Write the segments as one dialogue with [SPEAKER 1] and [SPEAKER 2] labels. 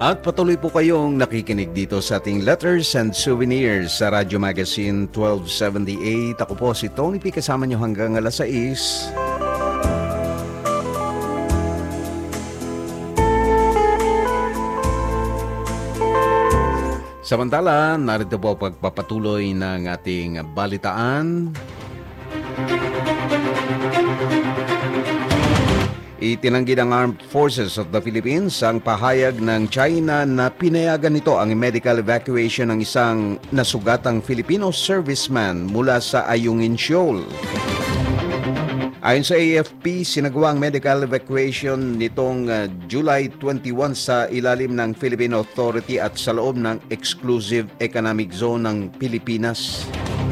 [SPEAKER 1] At patuloy po kayong nakikinig dito sa ating Letters and Souvenirs sa Radyo Magazine 1278. Ako po si Tony P. Kasama nyo hanggang alas 6. Samantala, narito po pagpapatuloy ng ating balitaan. Itinanggi ng Armed Forces of the Philippines ang pahayag ng China na pinayagan nito ang medical evacuation ng isang nasugatang Filipino serviceman mula sa Ayungin Shoal. Ayon sa AFP, sinagawa ang medical evacuation nitong July 21 sa ilalim ng Philippine Authority at sa loob ng Exclusive Economic Zone ng Pilipinas.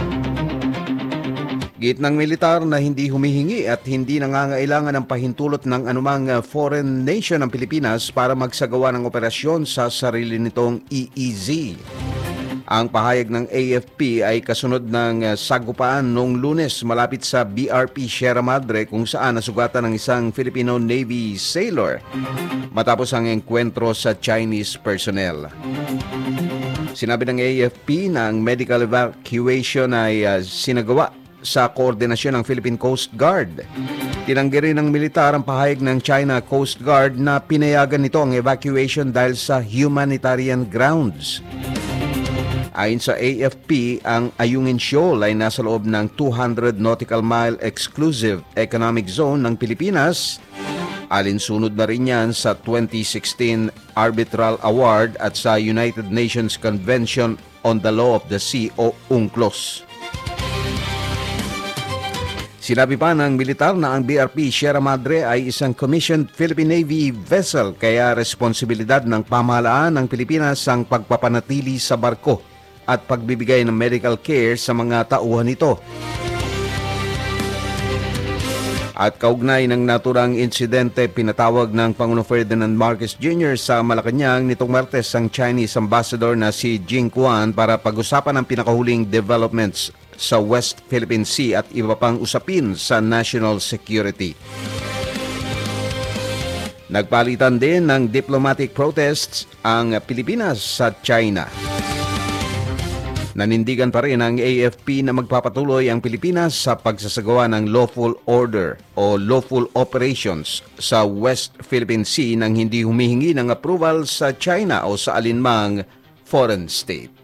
[SPEAKER 1] Giit ng militar na hindi humihingi at hindi nangangailangan ng pahintulot ng anumang foreign nation ng Pilipinas para magsagawa ng operasyon sa sarili nitong EEZ. Ang pahayag ng AFP ay kasunod ng sagupaan noong Lunes malapit sa BRP Sierra Madre kung saan nasugatan ng isang Filipino Navy sailor matapos ang engkwentro sa Chinese personnel. Sinabi ng AFP na ang medical evacuation ay sinagawa sa koordinasyon ng Philippine Coast Guard. Tinanggi rin ng militar ang pahayag ng China Coast Guard na pinayagan nito ang evacuation dahil sa humanitarian grounds. Ayon sa AFP, ang Ayungin Shoal ay nasa loob ng 200 nautical mile exclusive economic zone ng Pilipinas. Alinsunod na rin yan sa 2016 Arbitral Award at sa United Nations Convention on the Law of the Sea o UNCLOS. Sinabi pa ng militar na ang BRP Sierra Madre ay isang commissioned Philippine Navy vessel kaya responsibilidad ng pamahalaan ng Pilipinas ang pagpapanatili sa barko at pagbibigay ng medical care sa mga tauhan nito. At kaugnay ng naturang insidente, pinatawag ng Pangulo Ferdinand Marcos Jr. sa Malacanang nitong Martes ang Chinese Ambassador na si Jing Quan para pag-usapan ang pinakahuling developments sa West Philippine Sea at iba pang usapin sa national security. Nagpalitan din ng diplomatic protests ang Pilipinas sa China. Nanindigan pa rin ang AFP na magpapatuloy ang Pilipinas sa pagsasagawa ng lawful order o lawful operations sa West Philippine Sea nang hindi humihingi ng approval sa China o sa alinmang foreign state.